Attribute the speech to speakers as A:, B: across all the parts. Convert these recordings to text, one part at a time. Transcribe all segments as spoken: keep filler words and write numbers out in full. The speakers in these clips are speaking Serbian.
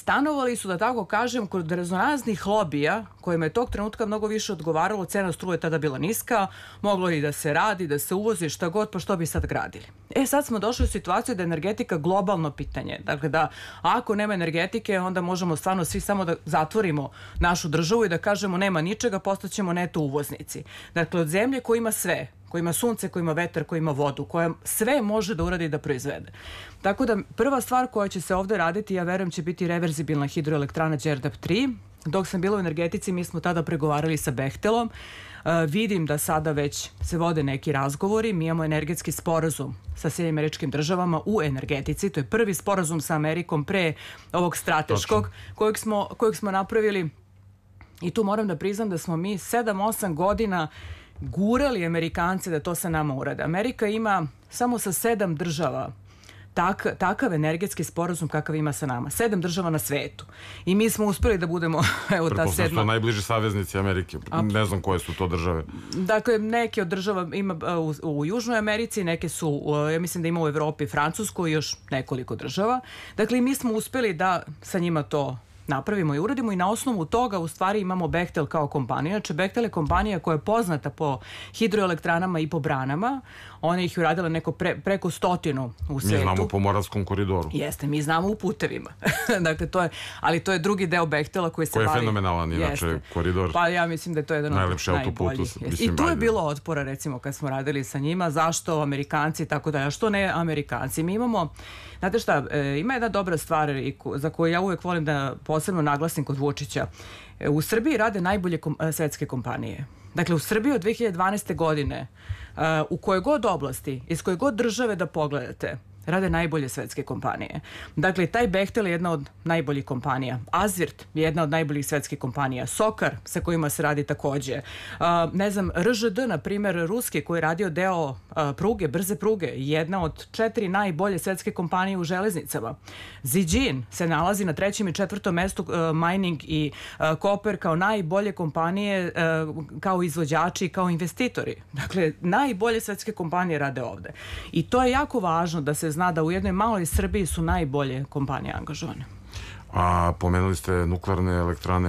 A: stanovali su, da tako kažem, kod raznoraznih lobija kojima je tog trenutka mnogo više odgovaralo, cena struje tada bila niska, moglo i da se radi, da se uvozi, šta god, pa što bi sad gradili. E sad smo došli u situaciju da je energetika globalno pitanje. Dakle, da ako nema energetike, onda možemo stvarno svi samo da zatvorimo našu državu i da kažemo nema ničega, postaćemo neto uvoznici. Dakle, od zemlje koja ima sve, koja ima sunce, koja ima vetar, koja ima vodu, koja sve može da uradi i da proizvede. Tako da prva stvar koja će se ovde raditi, ja verujem, će biti reverzibilna hidroelektrana Đerdap tri. Dok sam bila u energetici, mi smo tada pregovarali sa Behtelom. Uh, vidim da sada već se vode neki razgovori. Mi imamo energetski sporazum sa Sjedinjenim Američkim Državama u energetici. To je prvi sporazum sa Amerikom pre ovog strateškog kojeg smo, kojeg smo napravili. I tu moram da priznam da smo mi sedam osam godina gurali Amerikance da to sa nama urade. Amerika ima samo sa sedam država tak, takav energetski sporazum kakav ima sa nama. Sedam država na svetu. I mi smo uspeli da budemo, evo, ta sedma.
B: Su to najbliži saveznici Amerike. Ne znam koje su to države.
A: Dakle, neke od država ima u, u Južnoj Americi, neke su, ja mislim da ima u Evropi, Francusku i još nekoliko država. Dakle, mi smo uspeli da sa njima to napravimo i uradimo i na osnovu toga u stvari imamo Bechtel kao kompaniju. Znači, Bechtel je kompanija koja je poznata po hidroelektranama i po branama. Ona ih je uradila neko pre, preko stotinu u svetu.
B: Mi znamo po Moravskom koridoru.
A: Jeste, mi znamo u putevima. Dakle, to je, ali to je drugi deo Bechtela koji se
B: koji je
A: bavi...
B: fenomenalan, inače, koridor.
A: Pa ja mislim da je to jedan od
B: najlepši autoput.
A: I tu je bilo otpora, recimo, kad smo radili sa njima, zašto Amerikanci i tako dalje, a što ne Amerikanci. Mi imamo, znate šta, e, ima jedna dobra stvar i ko, za koju ja uvek volim da posebno naglasim kod Vučića. E, u Srbiji rade najbolje kom, svetske kompanije. Dakle, u Srbiji od dve hiljade dvanaeste. godine, uh, u kojoj god oblasti, iz koje god države da pogledate, rade najbolje svetske kompanije. Dakle, taj Bechtel je jedna od najboljih kompanija. Azvirt je jedna od najboljih svetskih kompanija. Sokar, sa kojima se radi takođe. Uh, ne znam, R Ž D, na primjer, ruski, koji je radio deo uh, pruge, brze pruge, jedna od četiri najbolje svetske kompanije u železnicama. Zijin se nalazi na trećem i četvrtom mestu, uh, Mining i uh, Koper, kao najbolje kompanije, uh, kao izvođači, kao investitori. Dakle, najbolje svetske kompanije rade ovde. I to je jako važno da se zna da u jednoj maloj Srbiji su najbolje kompanije angažovane.
B: A pomenuli ste nuklearne elektrane.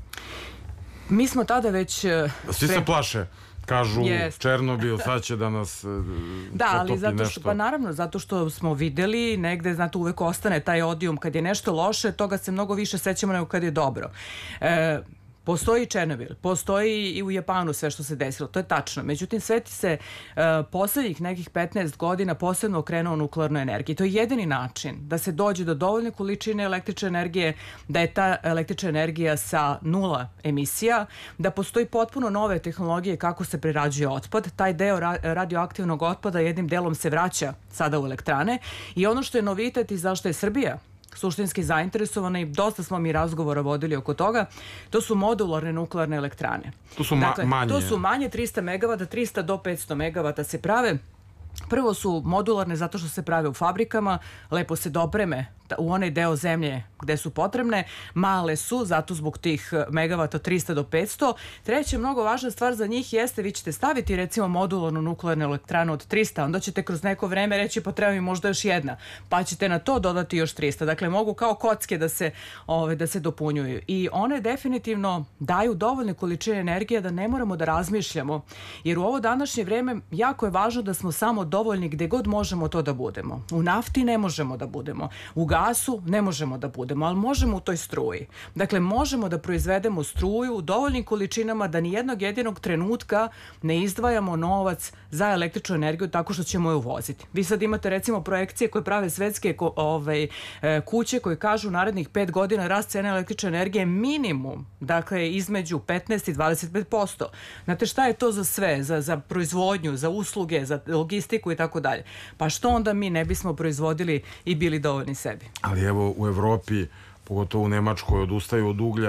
A: Mi smo tada već...
B: Svi pre... se plaše. Kažu yes. Černobil, sad će da nas
A: da, ali zato što, pa naravno, zato što smo videli negde, znate, uvek ostane taj odijum kad je nešto loše, toga se mnogo više sećamo nego kad je dobro. E, Postoji Černobil, postoji i u Japanu sve što se desilo, to je tačno. Međutim, svet se uh, poslednjih nekih petnaest godina posebno okrenuo nuklearnoj energiji. To je jedini način da se dođe do dovoljne količine električne energije, da je ta električna energija sa nula emisija, da postoji potpuno nove tehnologije kako se prerađuje otpad. Taj deo ra radioaktivnog otpada jednim delom se vraća sada u elektrane i ono što je novitet i zašto je Srbija suštinski zainteresovana i dosta smo mi razgovora vodili oko toga, to su modularne nuklearne elektrane.
B: To su ma
A: dakle,
B: manje.
A: To su manje trista megavata, trista do petsto megavata se prave. Prvo su modularne zato što se prave u fabrikama, lepo se dopreme u onaj deo zemlje gde su potrebne, male su, zato zbog tih megavata trista do petsto. Treća mnogo važna stvar za njih jeste, vi ćete staviti recimo modularnu nuklearnu elektranu od trista, onda ćete kroz neko vreme reći pa treba mi možda još jedna, pa ćete na to dodati još trista. Dakle, mogu kao kocke da se, ove, da se dopunjuju. I one definitivno daju dovoljne količine energije da ne moramo da razmišljamo, jer u ovo današnje vreme jako je važno da smo samo dovoljni gde god možemo to da budemo. U nafti ne možemo da budemo, u gasu ne možemo da budemo, ali možemo u toj struji. Dakle, možemo da proizvedemo struju u dovoljnim količinama da ni jednog jedinog trenutka ne izdvajamo novac za električnu energiju tako što ćemo je uvoziti. Vi sad imate recimo projekcije koje prave svetske ovaj, kuće koje kažu u narednih pet godina rast cene električne energije minimum, dakle između petnaest i dvadeset pet posto. Znate šta je to za sve? Za, za proizvodnju, za usluge, za logistiku i tako dalje. Pa što onda mi ne bismo proizvodili i bili dovoljni sebi?
B: Ali evo u Evropi, pogotovo u Nemačkoj, odustaju od uglja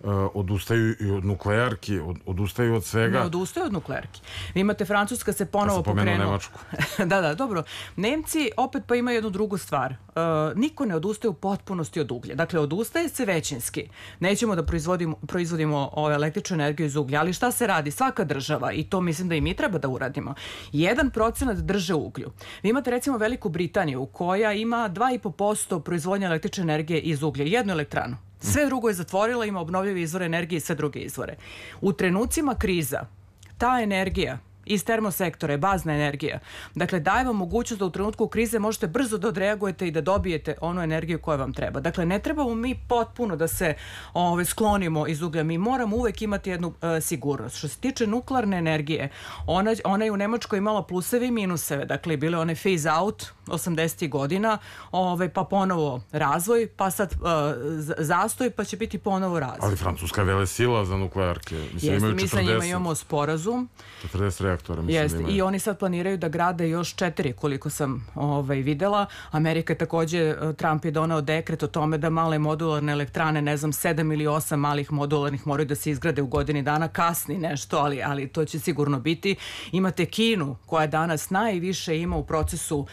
B: odustaju i od nuklearki, od, odustaju od svega.
A: Ne odustaju od nuklearki. Vi imate Francuska se ponovo pokrenula.
B: Ja sam pomenuo Nemačku.
A: Da, da, dobro. Nemci opet pa imaju jednu drugu stvar. Uh, niko ne odustaje u potpunosti od uglja. Dakle, odustaje se većinski. Nećemo da proizvodimo, proizvodimo ove električnu energiju iz uglja, ali šta se radi? Svaka država, i to mislim da i mi treba da uradimo, jedan procenat drže uglju. Vi imate recimo Veliku Britaniju koja ima dva i po posto proizvodnje električne energije iz uglja. Jednu elektranu. Sve drugo je zatvorila, ima obnovljive izvore energije i sve druge izvore. U trenucima kriza, ta energija iz termosektora je bazna energija. Dakle, daje vam mogućnost da u trenutku krize možete brzo da odreagujete i da dobijete onu energiju koja vam treba. Dakle, ne trebamo mi potpuno da se ove, sklonimo iz uglja. Mi moramo uvek imati jednu e, sigurnost. Što se tiče nuklearne energije, ona, ona je u Nemačkoj imala pluseve i minuseve. Dakle, bile one phase out osamdesetih godina, ove, pa ponovo razvoj, pa sad e, zastoj, pa će biti ponovo razvoj.
B: Ali Francuska vele sila za nuklearke. Mislim,
A: Jeste, mi sa njima imamo sporazum.
B: četrdeset reaktora, mislim.
A: Jeste, i oni sad planiraju da grade još četiri, koliko sam ovaj, videla. Amerika je takođe, Trump je donao dekret o tome da male modularne elektrane, ne znam, sedam ili osam malih modularnih moraju da se izgrade u godini dana, kasni nešto, ali, ali to će sigurno biti. Imate Kinu, koja danas najviše ima u procesu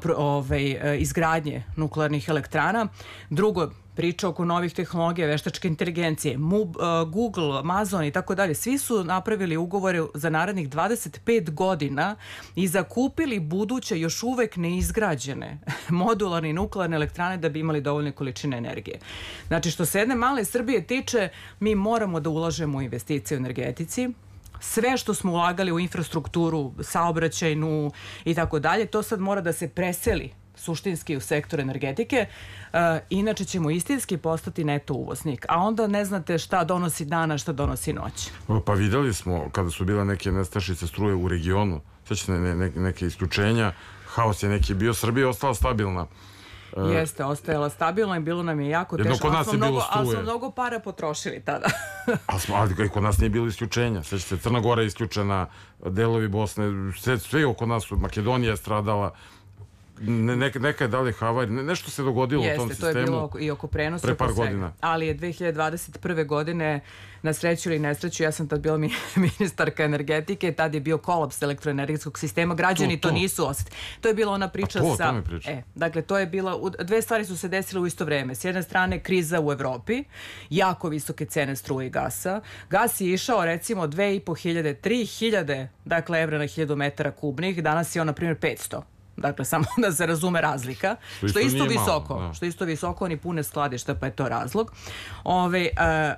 A: ovaj, izgradnje nuklearnih elektrana. Drugo, priča oko novih tehnologija, veštačke inteligencije, Mub, uh, Google, Amazon i tako dalje. Svi su napravili ugovore za narednih dvadeset pet godina i zakupili buduće još uvek neizgrađene modularne i nuklearne elektrane da bi imali dovoljne količine energije. Znači, što se jedne male Srbije tiče, mi moramo da ulažemo u investicije u energetici. Sve što smo ulagali u infrastrukturu, saobraćajnu i tako dalje, to sad mora da se preseli suštinski u sektor energetike, uh, inače ćemo istinski postati neto uvoznik. A onda ne znate šta donosi dana, šta donosi noć.
B: Pa videli smo kada su bile neke nestašice struje u regionu, sveće ne, ne, neke isključenja, haos je neki bio, Srbija je ostala stabilna.
A: Jeste, ostajala stabilna i bilo nam je jako teško.
B: Kod nas je bilo struje.
A: Ali smo mnogo para potrošili tada.
B: ali, smo, ali kod nas nije bilo isključenja. Svećate, Crna Gora je isključena, delovi Bosne, sve, sve oko nas, Makedonija je stradala. Ne, neka, neka je dalje havar, ne, nešto se dogodilo
A: Jeste,
B: u tom sistemu.
A: Jeste, to je bilo oko, i oko prenosa
B: pre par godina.
A: Ali je dve hiljade dvadeset prve godine, na sreću ili nesreću, ja sam tad bila ministarka energetike, tad je bio kolaps elektroenergetskog sistema, građani to, to. to nisu osjetili. To je bila ona priča
B: to,
A: sa...
B: To priča.
A: E, dakle, to je bila, dve stvari su se desile u isto vreme. S jedne strane, kriza u Evropi, jako visoke cene struje i gasa. Gas je išao, recimo, dve i po hiljade, tri hiljade, dakle, evra na hiljadu metara kubnih, danas je on, na primjer, petsto. Dakle, samo da se razume razlika. Što, što je isto visoko. Malo, što je isto visoko, oni pune skladišta, pa je to razlog. Ove, a,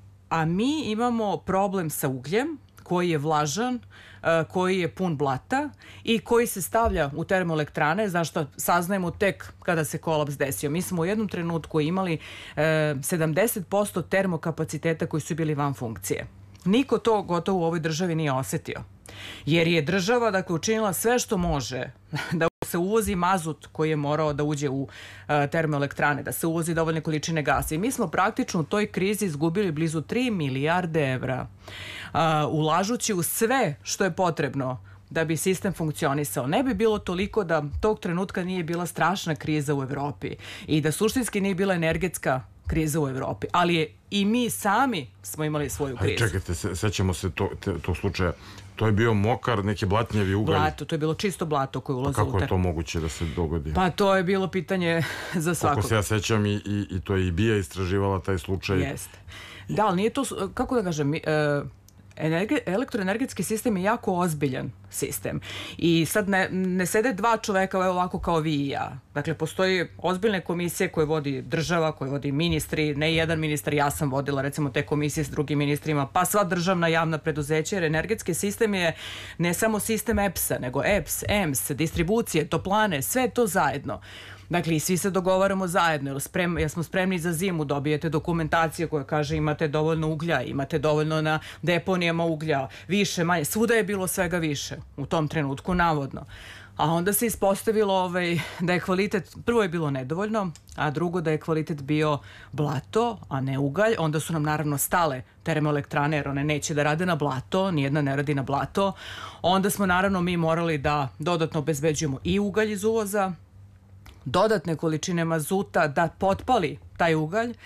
A: a mi imamo problem sa ugljem, koji je vlažan, a, koji je pun blata i koji se stavlja u termoelektrane, zašto saznajemo tek kada se kolaps desio. Mi smo u jednom trenutku imali e, sedamdeset posto termokapaciteta koji su bili van funkcije. Niko to gotovo u ovoj državi nije osetio. Jer je država, dakle, učinila sve što može da se uvozi mazut koji je morao da uđe u uh, termoelektrane, da se uvozi dovoljne količine gasa. I mi smo praktično u toj krizi izgubili blizu tri milijarde evra uh, ulažući u sve što je potrebno da bi sistem funkcionisao. Ne bi bilo toliko da tog trenutka nije bila strašna kriza u Evropi i da suštinski nije bila energetska kriza u Evropi, ali je i mi sami smo imali svoju krizu.
B: Aj, čekajte, se, sećamo se to, te, tog slučaja. To je bio mokar, neki blatnjevi ugalj.
A: Blato, to je bilo čisto blato koje ulaze
B: unutar. Pa kako
A: utar.
B: je to moguće da se dogodi?
A: Pa to je bilo pitanje za svakog.
B: Kako se ja sećam i, i, i to je i B I A istraživala taj slučaj.
A: Jeste. Da, ali nije to, kako da kažem, uh, Energe, elektroenergetski sistem je jako ozbiljan sistem i sad ne, ne sede dva čoveka ovako kao vi i ja. Dakle, postoji ozbiljne komisije koje vodi država, koje vodi ministri, ne jedan ministar, ja sam vodila recimo te komisije s drugim ministrima, pa sva državna javna preduzeća, jer energetski sistem je ne samo sistem E P S-a, nego E P S, E M S, distribucije, toplane, sve to zajedno. Dakle, i svi se dogovaramo zajedno, jer, sprem, jer smo spremni za zimu, dobijete dokumentacije koja kaže imate dovoljno uglja, imate dovoljno na deponijama uglja, više, manje, svuda je bilo svega više u tom trenutku, navodno. A onda se ispostavilo ovaj, da je kvalitet, prvo je bilo nedovoljno, a drugo da je kvalitet bio blato, a ne ugalj. Onda su nam naravno stale termoelektrane, jer one neće da rade na blato, nijedna ne radi na blato. Onda smo naravno mi morali da dodatno obezbeđujemo i ugalj iz uvoza, dodatne količine mazuta da potpali taj ugalj.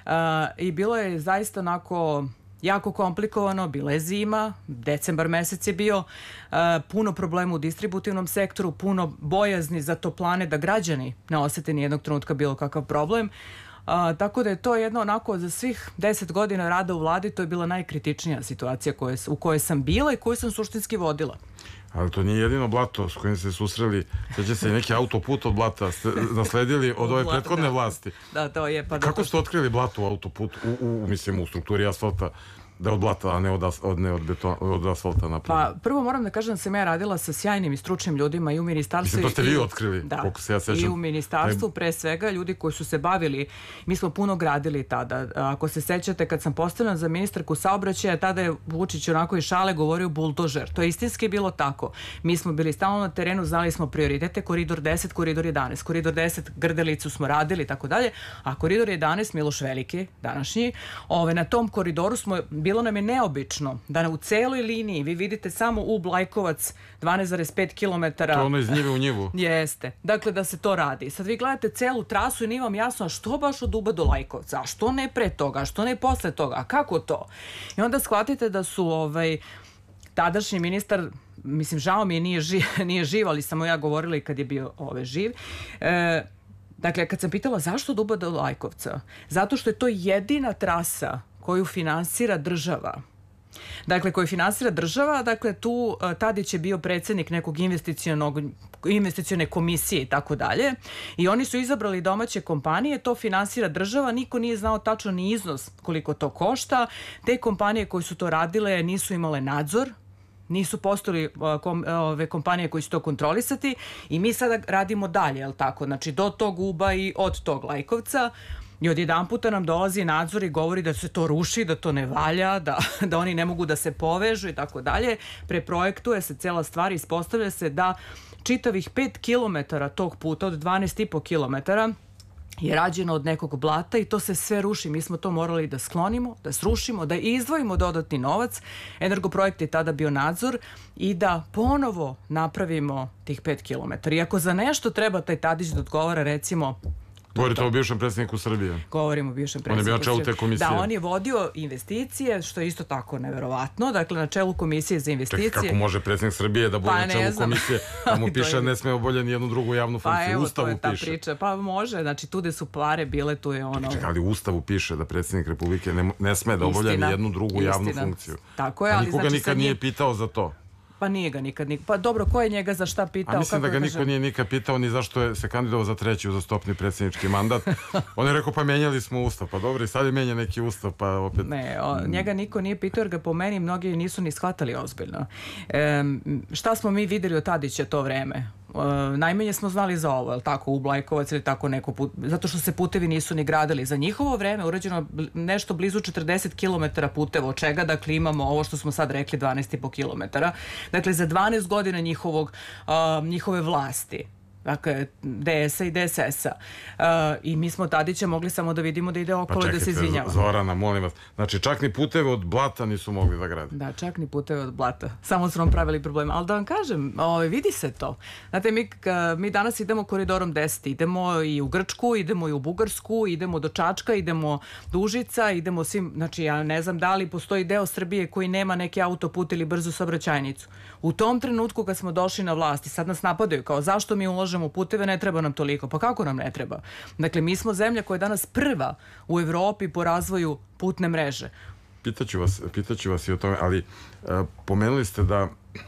A: I bilo je zaista onako jako komplikovano, bila je zima, decembar mesec je bio, uh, puno problema u distributivnom sektoru, puno bojazni za toplane da građani ne osete ni jednog trenutka bilo kakav problem. Uh, tako da je to jedno onako za svih deset godina rada u vladi, to je bila najkritičnija situacija koje, u kojoj sam bila i koju sam suštinski vodila.
B: Ali to nije jedino blato s kojim se susreli. Sveća se i neki autoput od blata ste nasledili od ove prethodne
A: da.
B: vlasti.
A: Da, to je. Pa
B: kako ste otkrili blato u autoput, u, u, mislim, u strukturi asfalta, da je od blata, a ne od, as, od, ne od, beton, od asfalta napravljeno?
A: Pa prvo moram da kažem da sam ja radila sa sjajnim i stručnim ljudima i u ministarstvu.
B: Mislim, to ste vi
A: i,
B: otkrili,
A: da,
B: koliko se ja sećam.
A: I u ministarstvu, pre svega, ljudi koji su se bavili, mi smo puno gradili tada. Ako se sećate, kad sam postavljena za ministarku saobraćaja, tada je Vučić onako i šale govorio buldožer. To je istinski bilo tako. Mi smo bili stalno na terenu, znali smo prioritete, koridor deset, koridor jedanaest. Koridor deset, Grdelicu smo radili i tako dalje, a koridor jedanaest, Miloš Veliki, današnji, ove, na tom koridoru smo, bilo nam je neobično da u celoj liniji, vi vidite samo Ub Lajkovac dvanaest zarez pet kilometara.
B: To ono iz njive u njivu.
A: Jeste. Dakle, da se to radi. Sad vi gledate celu trasu i nije vam jasno, a što baš od Uba do Lajkovca, a što ne pre toga, a što ne posle toga, a kako to? I onda shvatite da su ovaj, tadašnji ministar, mislim, žao mi je, nije živ, nije živ, ali samo ja govorila i kad je bio ovaj, živ, e, dakle, kad sam pitala zašto od Uba do Lajkovca, zato što je to jedina trasa koju finansira država. Dakle, koju finansira država, dakle, tu Tadić je bio predsjednik nekog investicionog, investicione komisije i tako dalje. I oni su izabrali domaće kompanije, to finansira država, niko nije znao tačno ni iznos koliko to košta. Te kompanije koje su to radile nisu imale nadzor, nisu postojali kom, ove kompanije koji će to kontrolisati i mi sada radimo dalje, jel tako? Znači, do tog Uba i od tog Lajkovca. I odjedan puta nam dolazi nadzor i govori da se to ruši, da to ne valja, da, da oni ne mogu da se povežu i tako dalje. Preprojektuje se cela stvar i ispostavlja se da čitavih pet kilometara tog puta od dvanaest i po kilometara je rađeno od nekog blata i to se sve ruši. Mi smo to morali da sklonimo, da srušimo, da izdvojimo dodatni novac. Energoprojekt je tada bio nadzor i da ponovo napravimo tih pet kilometara. I ako za nešto treba taj Tadić da odgovara, recimo,
B: govorite o bivšem predsjedniku Srbije.
A: Govorimo o bivšem predsjedniku
B: On je bio na čelu te komisije.
A: Da, on je vodio investicije, što je isto tako neverovatno. Dakle, na čelu komisije za investicije.
B: Čekaj, kako može predsjednik Srbije da bude
A: pa,
B: na čelu komisije? Da mu piše
A: je...
B: ne sme obolje ni jednu drugu javnu funkciju.
A: Pa evo,
B: Ustavu
A: to je ta
B: piše.
A: priča. Pa može, znači tu gde su pare bile, tu je ono...
B: Čekaj, ali u Ustavu piše da predsjednik Republike ne, ne sme da obolja ni jednu drugu
A: istina.
B: javnu funkciju.
A: Tako je,
B: a
A: ali
B: nikoga
A: znači,
B: nikad nije pitao za to.
A: Pa nije ga nikad, nikad. Pa dobro, ko je njega za šta pitao?
B: A mislim
A: kako
B: da ga
A: kažem?
B: niko nije nikad pitao ni zašto je se kandidovao za treći uzastopni predsjednički mandat. On je rekao, pa menjali smo ustav. Pa dobro, i sad je menja neki ustav, pa opet...
A: Ne, o, njega niko nije pitao jer ga po meni mnogi nisu ni shvatali ozbiljno. E, šta smo mi videli od Tadića to vreme? Uh, najmanje smo znali za ovo, jel tako, u Lajkovac ili tako neko put, zato što se putevi nisu ni gradili. Za njihovo vreme urađeno nešto blizu četrdeset kilometara puteva, od čega dakle imamo ovo što smo sad rekli dvanaest i po kilometara. Dakle, za dvanaest godina njihovog, uh, njihove vlasti. Dakle, D S-a i D S S-a. Uh, I mi smo Tadića mogli samo da vidimo da ide okolo i da se izvinjava.
B: Zorana, molim vas. Znači, čak ni puteve od blata nisu mogli da grade.
A: Da, čak ni puteve od blata. Samo su nam pravili problema. Ali da vam kažem, ovaj, vidi se to. Znate, mi, mi danas idemo koridorom deset. Idemo i u Grčku, idemo i u Bugarsku, idemo do Čačka, idemo do Užica, idemo svim... Znači, ja ne znam da li postoji deo Srbije koji nema neki autoput ili brzu saobraćajnicu. U tom trenutku kad smo došli na vlast i sad nas napadaju kao zašto mi ulažemo u puteve, ne treba nam toliko. Pa kako nam ne treba? Dakle, mi smo zemlja koja je danas prva u Evropi po razvoju putne mreže.
B: Pitaću vas, pitaću vas i o tome, ali uh, pomenuli ste da,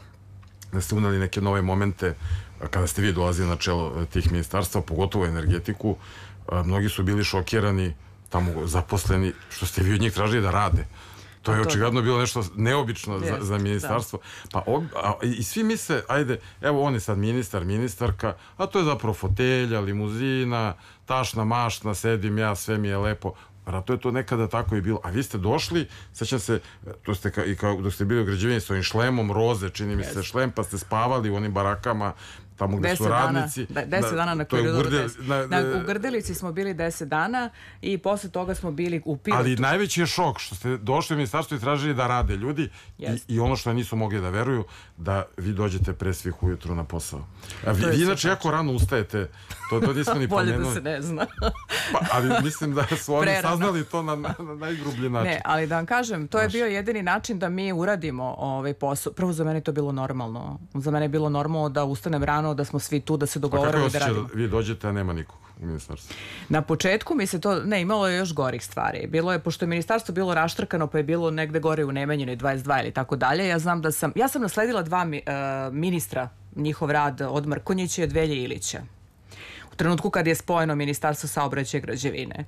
B: da ste unali neke nove momente kada ste vi dolazili na čelo tih ministarstva, pogotovo energetiku. Uh, mnogi su bili šokirani, tamo zaposleni, što ste vi od njih tražili da rade. To je očigledno bilo nešto neobično za, za ministarstvo. Pa, o, a, i svi misle, ajde, evo on je sad ministar, ministarka, a to je zapravo fotelja, limuzina, tašna, mašna, sedim ja, sve mi je lepo. To je to nekada tako i bilo. A vi ste došli, sećam se, to ste ka, i kao dok ste bili u građevini s ovim šlemom roze, čini mi se šlem, pa ste spavali u onim barakama tamo gde su radnici.
A: Dana, da, deset dana na koridoru deset. U Grdelici smo bili deset dana i posle toga smo bili u Pirotu.
B: Ali najveći je šok što ste došli u ministarstvo i tražili da rade ljudi i, i ono što nisu mogli da veruju, da vi dođete pre svih ujutru na posao. A vi, vi inače jako rano ustajete, to, to nismo ni pomenuli.
A: Bolje da se ne zna.
B: Pa, ali mislim da su oni saznali to na, na, na najgrublji način.
A: Ne, ali da vam kažem, to je bio jedini način da mi uradimo ovaj posao. Prvo, za mene to bilo normalno. Za mene je bilo normalno da ustanem rano, da smo svi tu, da se dogovorimo i da radimo.
B: Da vi dođete, a nema nikog u ministarstvu?
A: Na početku mi se to, ne, imalo je još gorih stvari. Bilo je, pošto je ministarstvo bilo raštrkano, pa je bilo negde gore u Nemanjinoj dvadeset dva ili tako dalje. Ja znam da sam, ja sam nasledila dva uh, ministra, njihov rad od Mrkonjića i od Velje Ilića. U trenutku kad je spojeno Ministarstvo saobraćaja i građevine.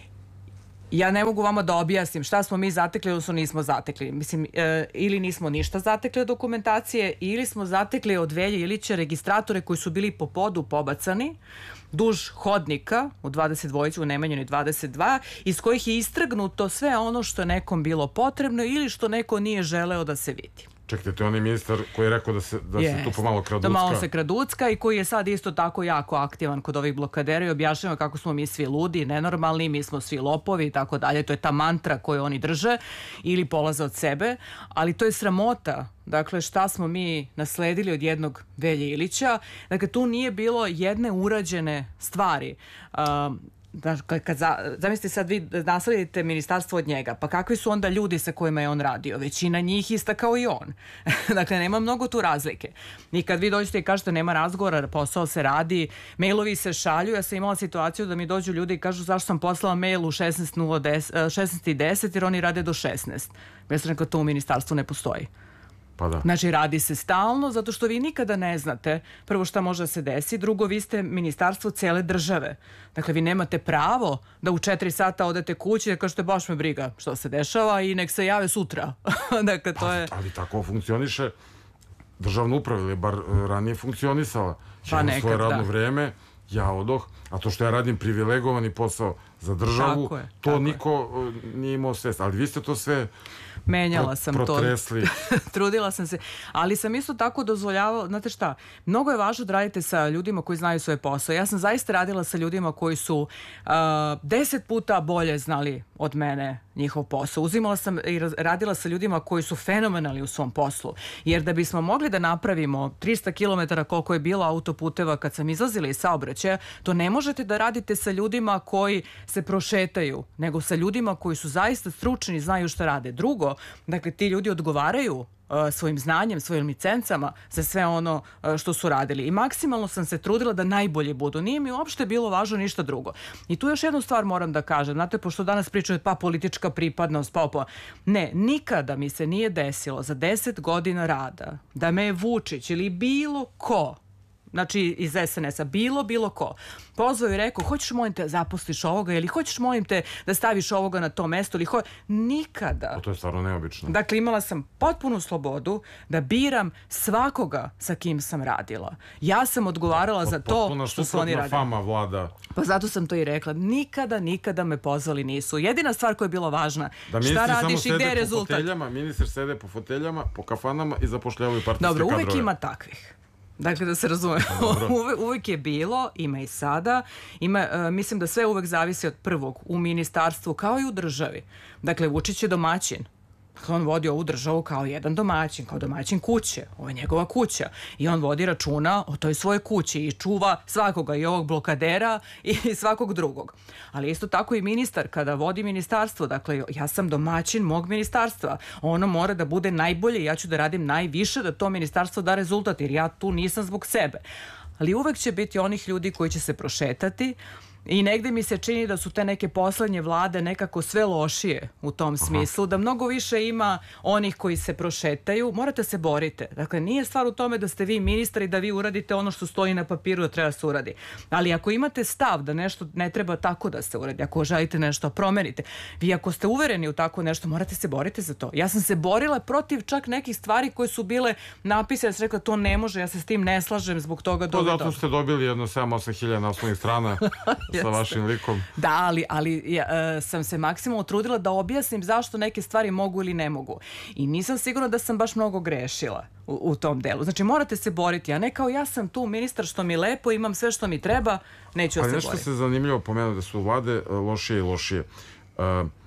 A: Ja ne mogu vama da objasnim šta smo mi zatekli, odnosno nismo zatekli. Mislim, e, ili nismo ništa zatekli od dokumentacije, ili smo zatekli od Velje Ilića registratore koji su bili po podu pobacani duž hodnika u dvadeset dva, u Nemanjinoj dvadeset dva, iz kojih je istrgnuto sve ono što je nekom bilo potrebno ili što neko nije želeo da se vidi.
B: Čekajte, to je onaj ministar koji je rekao da se, da
A: yes.
B: se tu pomalo kraducka.
A: Da malo se kraducka i koji je sad isto tako jako aktivan kod ovih blokadera i objašnjava kako smo mi svi ludi, nenormalni, mi smo svi lopovi i tako dalje. To je ta mantra koju oni drže ili polaze od sebe, ali to je sramota. Dakle, šta smo mi nasledili od jednog Velje Ilića. Dakle, tu nije bilo jedne urađene stvari. Um, Dakle, kad za, zamislite sad vi nasledite ministarstvo od njega, pa kakvi su onda ljudi sa kojima je on radio? Većina njih ista kao i on. Dakle, nema mnogo tu razlike. I kad vi dođete i kažete nema razgovora, posao se radi, mailovi se šalju, ja sam imala situaciju da mi dođu ljudi i kažu zašto sam poslala mail u šesnaest i deset jer oni rade do šesnaest. Ja sam rekao, to u ministarstvu ne postoji.
B: Pa da.
A: Znači, radi se stalno, zato što vi nikada ne znate, prvo šta može da se desi, drugo, vi ste ministarstvo cele države. Dakle, vi nemate pravo da u četiri sata odete kući i da kažete baš me briga što se dešava i nek se jave sutra. Dakle, to je...
B: Ali tako funkcioniše državna uprava, ili bar ranije funkcionisala.
A: Pa nekad,
B: svoje radno
A: da.
B: vreme, ja odoh, a to što ja radim privilegovani posao za državu,
A: tako je,
B: to
A: tako
B: niko je. Nije imao svest. Ali vi ste to sve...
A: Menjala sam
B: protresli.
A: to. Trudila sam se. Ali sam isto tako dozvoljavala, znate šta, mnogo je važno da radite sa ljudima koji znaju svoj posao. Ja sam zaista radila sa ljudima koji su uh, deset puta bolje znali od mene njihov posao. Uzimala sam i radila sa ljudima koji su fenomenalni u svom poslu. Jer da bismo mogli da napravimo trista kilometara koliko je bilo autoputeva kad sam izlazila iz saobraćaja, to ne možete da radite sa ljudima koji se prošetaju, nego sa ljudima koji su zaista stručni i znaju šta rade. Drugo, dakle, ti ljudi odgovaraju uh, svojim znanjem, svojim licencama za sve ono uh, što su radili. I maksimalno sam se trudila da najbolje budu. Nije mi uopšte bilo važno ništa drugo. I tu još jednu stvar moram da kažem. Znate, pošto danas pričaju pa politička pripadnost, pa opo. Ne, nikada mi se nije desilo za deset godina rada da me je Vučić ili bilo ko, znači iz es en es a, bilo, bilo ko, pozvao i rekao, hoćeš molim te zaposliš ovoga ili hoćeš molim te da staviš ovoga na to mesto ili ho... Nikada.
B: O, to je stvarno neobično.
A: Dakle, imala sam potpunu slobodu da biram svakoga sa kim sam radila. Ja sam odgovarala za to što su oni radili.
B: Fama vlada.
A: Pa zato sam to i rekla. Nikada, nikada me pozvali nisu. Jedina stvar koja je bila važna,
B: da
A: šta radiš i gde je rezultat.
B: Foteljama, ministar sede po foteljama, po kafanama i zapošljavaju partijske kadrove.
A: Dobro, uvek ima takvih. Dakle, da se razume, Uve, uvijek je bilo, ima i sada, ima, uh, mislim da sve uvijek zavisi od prvog u ministarstvu kao i u državi. Dakle, Vučić je domaćin. On vodi ovu državu kao jedan domaćin, kao domaćin kuće. Ovo je njegova kuća. I on vodi računa o toj svojoj kući i čuva svakoga, i ovog blokadera i svakog drugog. Ali isto tako i ministar, kada vodi ministarstvo, dakle, ja sam domaćin mog ministarstva. Ono mora da bude najbolje i ja ću da radim najviše da to ministarstvo da rezultat, jer ja tu nisam zbog sebe. Ali uvek će biti onih ljudi koji će se prošetati. I negde mi se čini da su te neke poslednje vlade nekako sve lošije u tom smislu, da mnogo više ima onih koji se prošetaju. Morate se borite. Dakle, nije stvar u tome da ste vi ministar i da vi uradite ono što stoji na papiru da treba se uradi. Ali ako imate stav da nešto ne treba tako da se uradi, ako želite nešto promenite, vi ako ste uvereni u tako nešto, morate se boriti za to. Ja sam se borila protiv čak nekih stvari koje su bile napisane, ja sam rekla to ne može, ja se s tim ne slažem, zbog toga
B: to zato ste dobili jedno sedam osam hiljada na osnovnih strana sa vašim likom.
A: Da, ali, ali ja, uh, sam se maksimalno trudila da objasnim zašto neke stvari mogu ili ne mogu. I nisam sigurna da sam baš mnogo grešila u, u tom delu. Znači, morate se boriti, a ne kao ja sam tu ministar što mi lepo, imam sve što mi treba, neću da se borim.
B: Ali nešto se zanimljivo pomenuo da su vlade lošije i lošije. Uh,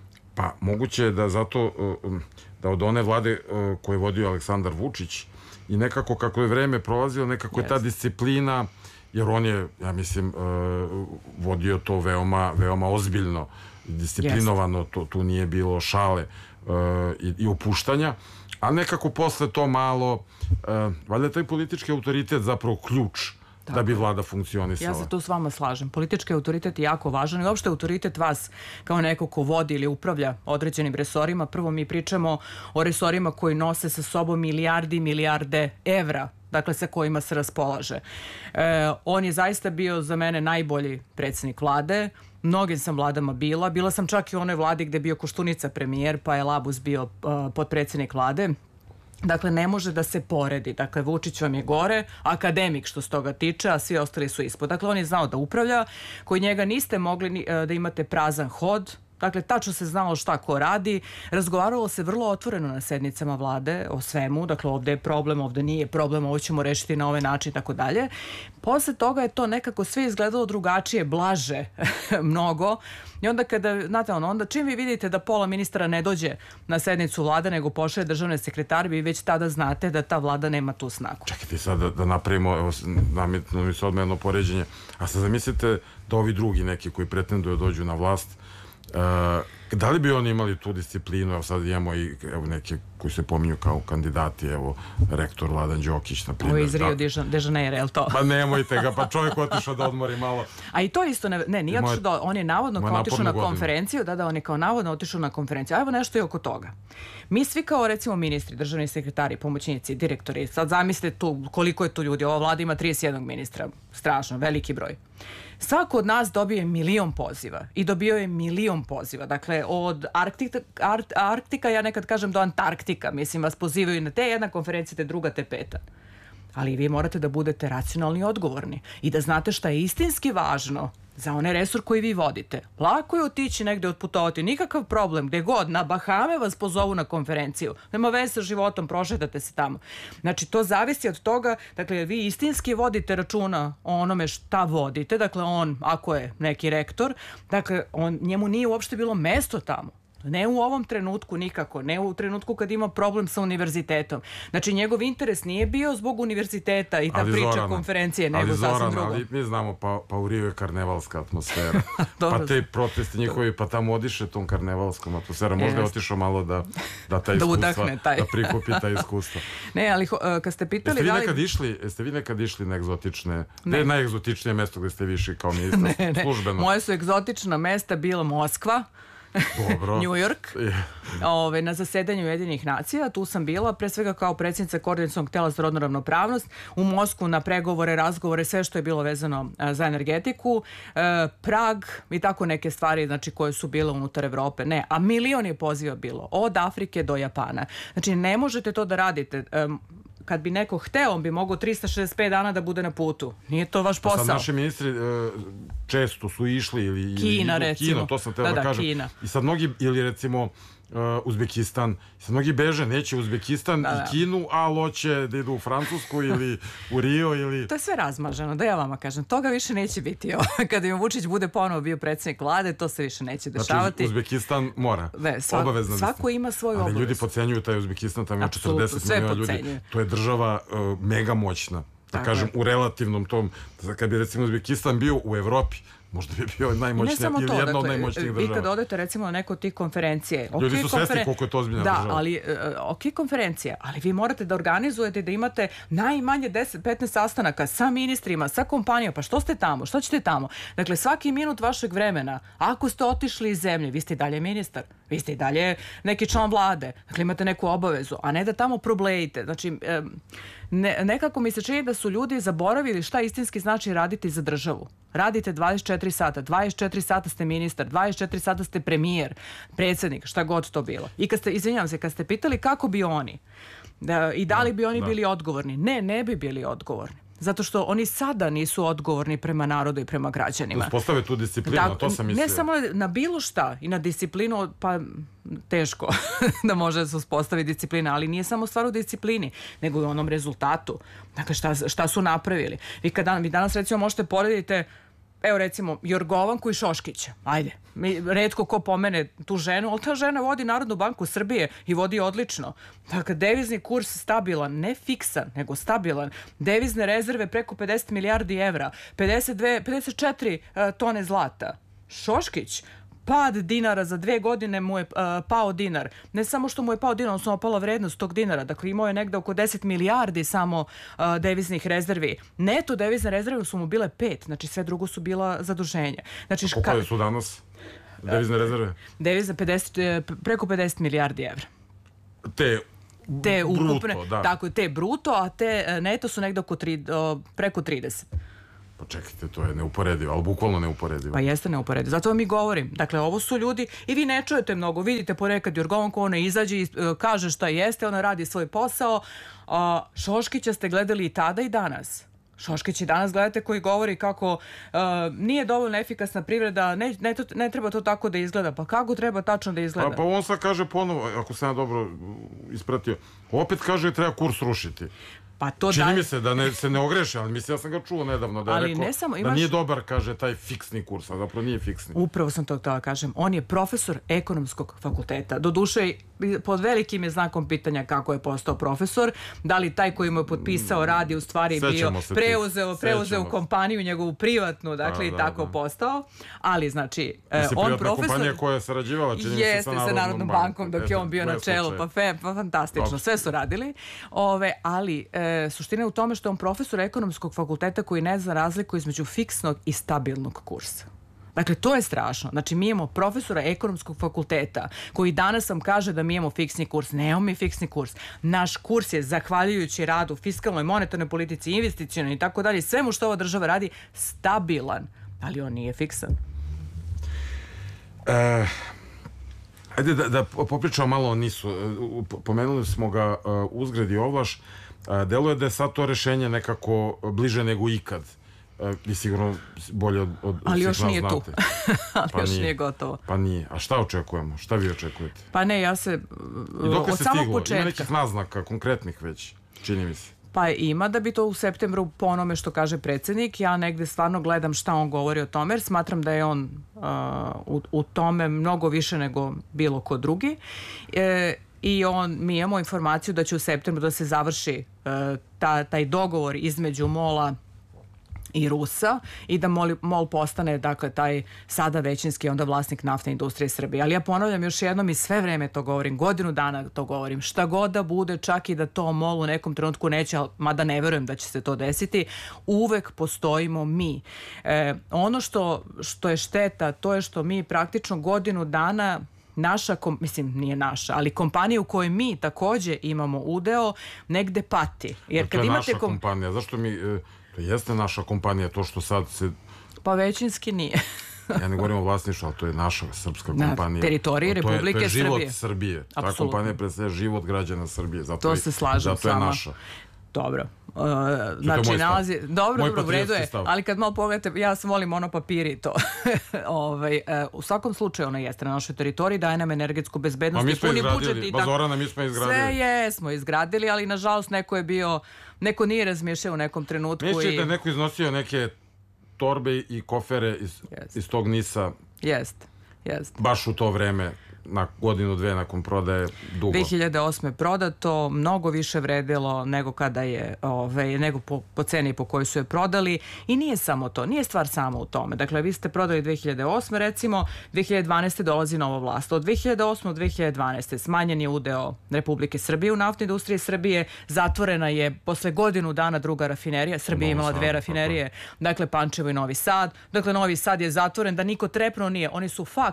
B: pa moguće je da zato uh, da od one vlade uh, koje je vodio Aleksandar Vučić i nekako kako je vreme prolazilo, nekako je ta disciplina, jer on je, ja mislim, uh, vodio to veoma, veoma ozbiljno, disciplinovano, to, tu nije bilo šale uh, i, i opuštanja, a nekako posle to malo, uh, valjda je taj politički autoritet zapravo ključ Tako. da bi vlada funkcionisala.
A: Ja se tu s vama slažem. Politički autoritet je jako važan i uopšte autoritet vas kao neko ko vodi ili upravlja određenim resorima. Prvo mi pričamo o resorima koji nose sa sobom milijardi i milijarde evra, dakle sa kojima se raspolaže. E, on je zaista bio za mene najbolji predsjednik vlade. Mnogim sam vladama bila. Bila sam čak i u onoj vladi gde je bio Koštunica premijer, pa je Labus bio uh, potpredsjednik vlade. Dakle, ne može da se poredi. Dakle, Vučić vam je gore, akademik što se toga tiče, a svi ostali su ispod. Dakle, on je znao da upravlja, koji njega niste mogli ni, da imate prazan hod. Dakle, tačno se znalo šta ko radi. Razgovaralo se vrlo otvoreno na sednicama vlade o svemu. Dakle, ovde je problem, ovde nije problem, ovo ćemo rešiti na ovaj način i tako dalje. Posle toga je to nekako sve izgledalo drugačije, blaže mnogo. I onda kada, znate, ono, onda čim vi vidite da pola ministara ne dođe na sednicu vlade, nego pošalje državne sekretare, vi već tada znate da ta vlada nema tu snagu.
B: Čekajte sad da, da napravimo, evo, nametno mi se odmah jedno poređenje, a sad zamislite da ovi drugi neki koji pretenduju da dođu na vlast, Uh, da li bi oni imali tu disciplinu? Evo sad imamo i evo, neke koji se pominju kao kandidati, evo rektor Vladan Đokić na primjer.
A: Ovo je iz Rio de Janeiro, je li to?
B: Pa nemojte ga, pa čovjek otišao da odmori malo.
A: A i to isto, ne, ne nije otišao da, on je navodno kao otišao na konferenciju, da da, on je kao navodno otišao na konferenciju. A evo nešto i oko toga. Mi svi kao recimo ministri, državni sekretari, pomoćnici, direktori, sad zamislite tu koliko je tu ljudi, ova vlada ima trideset jedan ministra, strašno, veliki broj. Svako od nas dobije milion poziva i dobio je milion poziva. Dakle, od Arktika, Art, Arktika, ja nekad kažem do Antarktika, mislim, vas pozivaju na te jedna konferencija, te druga, te peta. Ali vi morate da budete racionalni i odgovorni i da znate šta je istinski važno za onaj resor koji vi vodite. Lako je otići negde otputovati, nikakav problem, gde god, na Bahame vas pozovu na konferenciju. Nema veze sa životom, prošetate se tamo. Znači, to zavisi od toga, dakle, vi istinski vodite računa o onome šta vodite, dakle, on, ako je neki rektor, dakle, on, njemu nije uopšte bilo mesto tamo. Ne u ovom trenutku nikako, ne u trenutku kad ima problem sa univerzitetom. Znači, njegov interes nije bio zbog univerziteta i ta ali priča Zorana, konferencije, nego sasvim drugo.
B: Ali mi znamo, pa, pa u Riju je karnevalska atmosfera. Pa te protesti njihovi, pa tamo odiše tom karnevalskom atmosfera. Možda je otišao malo da, da ta iskustva, da, udahne taj. Da prikupi ta iskustva.
A: Ne, ali kad ste pitali...
B: Jeste vi,
A: da li...
B: nekad išli, jeste vi nekad išli na egzotične... Ne je najegzotičnije mesto gde ste viši kao ministar
A: ne, ne.
B: službeno?
A: Moje su egzotična mesta bila Moskva, New York, yeah. Ove, na zasedanju Ujedinjenih nacija, tu sam bila pre svega kao predsjednica koordinacionog tela za rodnu ravnopravnost, u Moskvu na pregovore, razgovore, sve što je bilo vezano a, za energetiku, e, Prag i tako neke stvari, znači, koje su bile unutar Evrope. Ne, a milion je poziva bilo, od Afrike do Japana. Znači, ne možete to da radite. E, kad bi neko hteo, on bi mogao trista šezdeset pet dana da bude na putu. Nije to vaš posao.
B: Pa sad naši ministri uh, često su išli ili...
A: Kina,
B: ili,
A: recimo.
B: Kino, to sam teo da, da kažem.
A: Kina.
B: I sad mnogi, ili recimo uh, Uzbekistan, i sad mnogi beže, neće Uzbekistan da, da. i Kinu, a hoće da idu u Francusku ili u Rio ili...
A: To je sve razmaženo, da ja vama kažem. Toga više neće biti. Kada im Vučić bude ponovo bio predsjednik vlade, to se više neće dešavati.
B: Znači, Uzbekistan mora.
A: Ne, svak,
B: obavezno.
A: Svako ima svoju obavezu.
B: Ali ljudi podcenjuju taj Uzbekistan, tamo ima četrdeset miliona ljudi. To je država uh, mega moćna. Da tako kažem, je. U relativnom tom, kad bi recimo Uzbekistan bio u Evropi, možda bi bio najmoćnija ili jedna dakle, od najmoćnijih država.
A: Vi kad odete recimo na neko tih konferencije...
B: Ljudi
A: okay,
B: su svesni konferen... koliko je to ozbiljna
A: da,
B: država.
A: Da, ali uh, ok konferencija, ali vi morate da organizujete da imate najmanje deset do petnaest sastanaka sa ministrima, sa kompanijom, pa što ste tamo, što ćete tamo? Dakle, svaki minut vašeg vremena, ako ste otišli iz zemlje, vi ste i dalje ministar, vi ste i dalje neki član vlade, dakle imate neku obavezu, a ne da tamo problejite. Znači, um, ne, nekako mi se čini da su ljudi zaboravili šta istinski znači raditi za državu. Radite dvadeset četiri sata, dvadeset četiri sata ste ministar, dvadeset četiri sata ste premijer, predsjednik, šta god to bilo. I kad ste, izvinjavam se, kad ste pitali kako bi oni da, i da li bi oni da. bili odgovorni, ne, ne bi bili odgovorni. Zato što oni sada nisu odgovorni prema narodu i prema građanima.
B: Uspostave tu disciplinu,
A: Tako,
B: to sam mislio.
A: Ne samo na bilo šta i na disciplinu, pa teško da može se uspostaviti disciplina, ali nije samo stvar u disciplini, nego i u onom rezultatu. Dakle, šta, šta su napravili. Vi, kad dan, vi danas recimo možete porediti, evo recimo Jorgovanku i Šoškića. Ajde, mi, retko ko pomene tu ženu, ali ta žena vodi Narodnu banku Srbije i vodi odlično. Dakle, devizni kurs stabilan, ne fiksan, nego stabilan. Devizne rezerve preko pedeset milijardi evra, pedeset dve, pedeset četiri uh, tone zlata. Šoškić, pad dinara za dve godine mu je uh, pao dinar. Ne samo što mu je pao dinar, odnosno opala vrednost tog dinara. Dakle, imao je negde oko deset milijardi samo uh, deviznih rezervi. Neto devizne rezerve su mu bile pet, znači sve drugo su bila zaduženja. Znači,
B: a koliko su danas devizne rezerve?
A: Devizne pedeset, preko pedeset milijardi evra.
B: Te
A: te ukupne,
B: bruto, da.
A: Tako, te bruto, a te neto su negde oko tri, preko trideset.
B: Pa čekajte, to je neuporedivo, ali bukvalno neuporedivo.
A: Pa jeste neuporedivo. Zato vam i govorim. Dakle, ovo su ljudi, i vi ne čujete mnogo, vidite ponekad Jorgovanku, ona izađe i uh, kaže šta jeste, ona radi svoj posao. Uh, Šoškića ste gledali i tada i danas. Šoškić i danas gledate koji govori kako uh, nije dovoljno efikasna privreda, ne, ne, to, ne treba to tako da izgleda. Pa kako treba tačno da izgleda?
B: Pa, pa on sad kaže ponovo, ako sam ja dobro ispratio, opet kaže treba kurs rušiti.
A: Pa to
B: Čini
A: da...
B: mi se da ne, se ne ogreše, ali mislim, ja sam ga čuo nedavno da je
A: ali
B: rekao
A: ne samo, imaš...
B: da nije dobar, kaže, taj fiksni kurs, a zapravo nije fiksni.
A: Upravo sam to htjela kažem. On je profesor ekonomskog fakulteta. Doduše, pod velikim je znakom pitanja kako je postao profesor. Da li taj koji mu je potpisao radi u stvari bio preuzeo, preuzeo kompaniju, njegovu privatnu, dakle, i tako postao. Ali, znači, on profesor...
B: kompanija koja je sarađivala, čini mi se, sa
A: Narodnom, Narodnom bankom, dok je on bio na čelu, pa, fe, pa fantastično, sve su radili. Ove, ali, e, suština je u tome što je on profesor ekonomskog fakulteta koji ne zna razliku između fiksnog i stabilnog kursa. Dakle, to je strašno. Znači, mi imamo profesora ekonomskog fakulteta koji danas vam kaže da mi imamo fiksni kurs. Nemamo mi fiksni kurs. Naš kurs je, zahvaljujući radu, fiskalnoj, monetarnoj politici, investicionoj i tako dalje, svemu što ova država radi, stabilan. Ali on nije fiksan.
B: E, ajde da, da popričamo malo o Nisu. Pomenuli smo ga uh, uzgred i ovlaš. Uh, deluje da je sad to rešenje nekako bliže nego ikad. Vi sigurno bolje od, od
A: ali još nije
B: znate.
A: Tu. ali pa još nije. nije gotovo.
B: Pa nije. A šta očekujemo? Šta vi očekujete?
A: Pa ne, ja se
B: I dok
A: od
B: se
A: samog
B: stiglo?
A: početka.
B: Ima nekih naznaka, konkretnih već, čini mi se.
A: Pa ima da bi to u septembru po onome što kaže predsjednik. Ja negde stvarno gledam šta on govori o tome, jer smatram da je on uh, u, u tome mnogo više nego bilo ko drugi. E, I on, mi imamo informaciju da će u septembru da se završi uh, ta, taj dogovor između MOL-a i Rusa i da MOL, MOL postane, dakle, taj sada većinski onda vlasnik naftne industrije Srbije. Ali ja ponavljam još jednom i sve vreme to govorim, godinu dana to govorim, šta god da bude, čak i da to MOL u nekom trenutku neće, mada ne verujem da će se to desiti, uvek postojimo mi. E, ono što, što je šteta, to je što mi praktično godinu dana naša, mislim nije naša, ali kompanija u kojoj mi takođe imamo udeo negde pati.
B: Jer kad to je imate naša kom... kompanija, zašto mi... To jeste naša kompanija, to što sad se...
A: Pa većinski nije.
B: Ja ne govorim o vlasništvu, ali to je naša srpska kompanija.
A: Na teritoriji Republike Srbije.
B: To je život Srbije. Ta kompanija predstavlja život građana Srbije. Zato
A: to se slažem
B: zato je
A: sama.
B: Naša.
A: Dobro. Uh, znači, nalazi... Dobro, dobro, u redu je. Stav. Ali kad malo pogledate, ja sam volim ono papiri to. ovaj, uh, u svakom slučaju ona jeste na našoj teritoriji, daje nam energetsku bezbednost.
B: Ma mi smo izgradili, Bazorana mi smo izgradili.
A: Sve jesmo izgradili, ali nažalost neko je bio, neko nije razmišljao u nekom trenutku.
B: Neće i... da neko iznosio neke torbe i kofere iz, yes. iz tog Nisa.
A: Jest, jest.
B: Baš u to vreme. Na godinu, dve nakon prodaje dugo.
A: dve hiljade osme prodato, mnogo više vredilo nego kada je, ove, nego po, po ceni po kojoj su je prodali i nije samo to, nije stvar samo u tome. Dakle, vi ste prodali dve hiljade osme recimo, dve hiljade dvanaeste dolazi nova vlast. Od dve hiljade osme do dve hiljade dvanaeste smanjen je udeo Republike Srbije u naftnoj industriji Srbije, zatvorena je posle godinu dana druga rafinerija, Srbija je imala dve rafinerije, dakle Pančevo i Novi Sad. Dakle, Novi Sad je zatvoren da niko trepnuo nije, oni su faks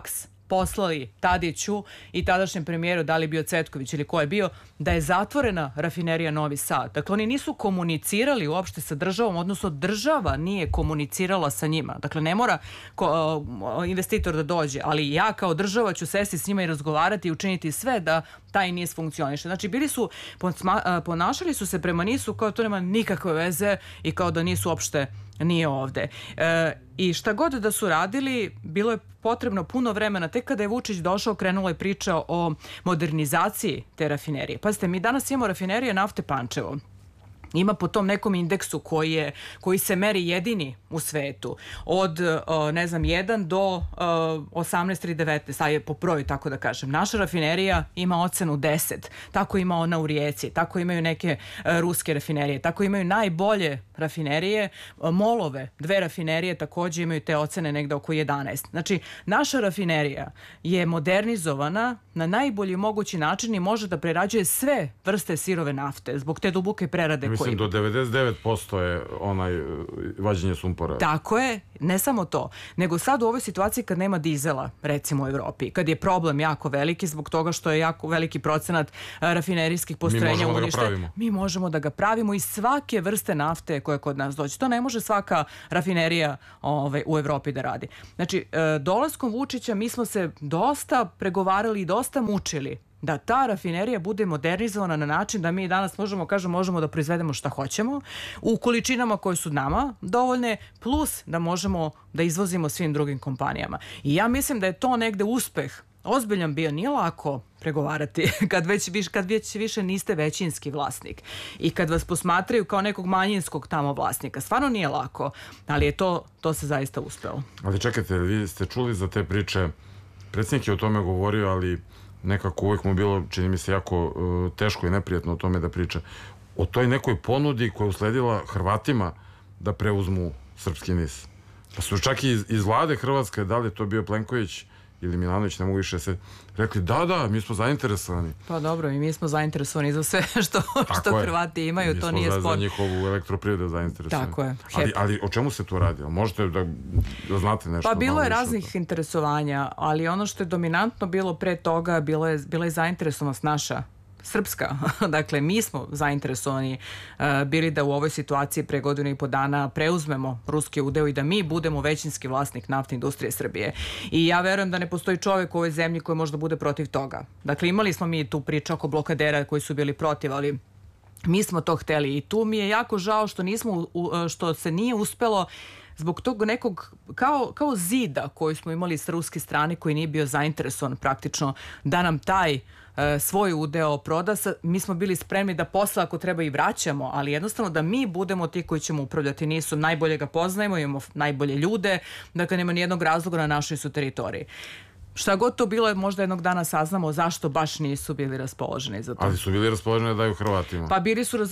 A: poslali Tadiću i tadašnjem premijeru, da li bio Cvetković ili ko je bio, da je zatvorena rafinerija Novi Sad. Dakle, oni nisu komunicirali uopšte sa državom, odnosno država nije komunicirala sa njima. Dakle, ne mora ko, investitor da dođe, ali ja kao država ću sesti s njima i razgovarati i učiniti sve da taj niz funkcioniše. Znači, bili su, ponašali su se prema nisu kao to nema nikakve veze i kao da nisu uopšte nije ovde. E, I šta god da su radili, bilo je potrebno puno vremena. Tek kada je Vučić došao, krenula je priča o modernizaciji te rafinerije. Pazite, mi danas imamo rafinerije nafte Pančevo. Ima po tom nekom indeksu koji, je, koji se meri jedini u svetu. Od, ne znam, jedan do osamnaest ili devetnaest, a je po broju, tako da kažem. Naša rafinerija ima ocenu deset. Tako ima ona u Rijeci, tako imaju neke ruske rafinerije, tako imaju najbolje rafinerije. Molove, dve rafinerije takođe imaju te ocene negde oko jedanaest. Znači, naša rafinerija je modernizovana na najbolji mogući način i može da prerađuje sve vrste sirove nafte zbog te duboke prerade.
B: Mislim, do devedeset devet posto je onaj vađenje sumpora.
A: Tako je, ne samo to, nego sad u ovoj situaciji kad nema dizela, recimo u Evropi, kad je problem jako veliki zbog toga što je jako veliki procenat rafinerijskih postrojenja uništen, mi možemo da ga pravimo i svake vrste nafte koja kod nas dođe. To ne može svaka rafinerija ovaj, u Evropi da radi. Znači, dolaskom Vučića mi smo se dosta pregovarali i dosta mučili da ta rafinerija bude modernizovana na način da mi danas možemo, kažem, možemo da proizvedemo šta hoćemo u količinama koje su nama dovoljne, plus da možemo da izvozimo svim drugim kompanijama. I ja mislim da je to negde uspeh ozbiljan bio. Nije lako pregovarati kad već, kad već više niste većinski vlasnik i kad vas posmatraju kao nekog manjinskog tamo vlasnika. Stvarno nije lako, ali je to, to se zaista uspelo.
B: Ali čekajte, vi ste čuli za te priče, predsjednik je o tome govorio, ali nekako uvijek mu bilo, čini mi se, jako uh, teško i neprijatno o tome da priča. O toj nekoj ponudi koja je usledila Hrvatima da preuzmu srpski niz. Pa su čak i iz, iz vlade Hrvatske, da li je to bio Plenković ili Milanović, ne mogu više se, rekli da, da, mi smo zainteresovani.
A: Pa dobro, i mi smo zainteresovani za sve što, što Hrvati imaju,
B: mi
A: to nije sport.
B: Mi smo za, za njihovu elektroprivredu zainteresovani.
A: Tako je.
B: Ali, ali o čemu se tu radi? Možete da, da znate nešto?
A: Pa bilo je raznih interesovanja, ali ono što je dominantno bilo pre toga, bilo je, bila je zainteresovanost naša, srpska. Dakle, mi smo zainteresovani uh, bili da u ovoj situaciji pre godinu i po dana preuzmemo ruski udeo i da mi budemo većinski vlasnik naftne industrije Srbije. I ja verujem da ne postoji čovjek u ovoj zemlji koji može da bude protiv toga. Dakle, imali smo mi tu priču oko blokadera koji su bili protiv, ali mi smo to hteli i tu mi je jako žao što nismo, što se nije uspelo zbog tog nekog, kao, kao zida koji smo imali s ruske strane koji nije bio zainteresovan praktično da nam taj e, svoj udeo proda. Mi smo bili spremni da posle ako treba i vraćamo, ali jednostavno da mi budemo ti koji ćemo upravljati. Nisu, najbolje ga poznajemo, imamo najbolje ljude, dakle nema nijednog razloga na našoj su teritoriji. Šta god to bilo, možda jednog dana saznamo zašto baš nisu bili raspoloženi za to.
B: Ali su bili raspoloženi da daju Hrvatima.
A: Pa bili su, raz...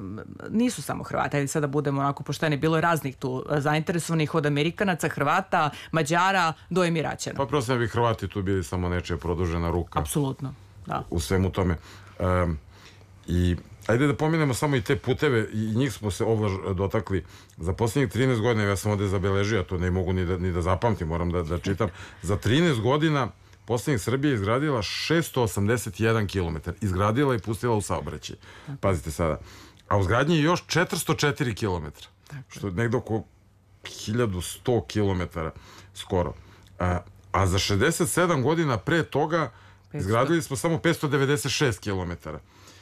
A: nisu samo Hrvati, ajde sada budemo onako pošteni, bilo je raznih tu zainteresovanih od Amerikanaca, Hrvata, Mađara do Emiraćana.
B: Pa prosto ne bi Hrvati tu bili samo nečija produžena ruka.
A: Apsolutno, da.
B: U svemu tome. Um, I ajde da pominemo samo i te puteve, i njih smo se ovo dotakli. Za posljednjih trinaest godina, ja sam ovde zabeležio, to ne mogu ni da, ni da zapamtim, moram da, da čitam. Za trinaest godina posljednjih Srbija izgradila šesto osamdeset jedan kilometar. Izgradila i pustila u saobraćaj. Pazite sada. A u zgradnji je još četiristo četiri kilometra. Što je nekdo oko hiljadu sto kilometara skoro. A, a za šezdeset sedam godina pre toga izgradili smo samo petsto devedeset šest kilometara.